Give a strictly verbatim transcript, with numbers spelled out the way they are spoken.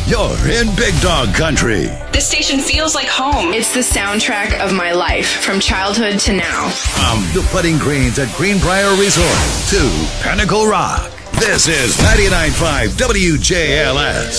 You're in Big Dog Country. This station feels like home. It's the soundtrack of my life, from childhood to now. From the Putting Greens at Greenbrier Resort to Pinnacle Rock. This is ninety-nine point five W J L S.